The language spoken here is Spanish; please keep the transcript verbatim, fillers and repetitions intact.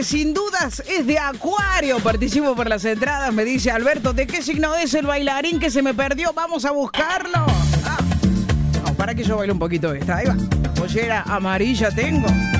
sin dudas es de Acuario. Participo por las entradas, me dice Alberto. ¿De qué signo es el bailarín que se me perdió? Vamos a buscarlo. Ah. No, para que yo baile un poquito esta. Ahí va. Pollera amarilla tengo.